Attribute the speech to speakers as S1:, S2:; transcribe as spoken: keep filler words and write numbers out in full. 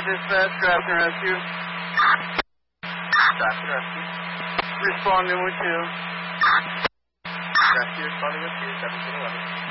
S1: dispatch, Grafton Rescue.
S2: Grafton Rescue.
S1: Responding with two.
S2: Rescue responding with two, seventeen eleven.